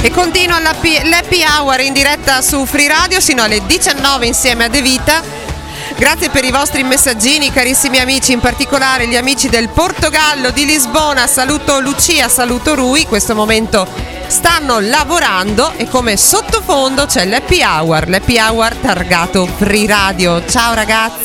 E continua l'Happy Hour in diretta su Free Radio sino alle 19 insieme a De Vita. Grazie per i vostri messaggini, carissimi amici, in particolare gli amici del Portogallo, di Lisbona. Saluto Lucia, saluto Rui. In questo momento stanno lavorando e come sottofondo c'è l'Happy Hour targato Free Radio. Ciao ragazzi.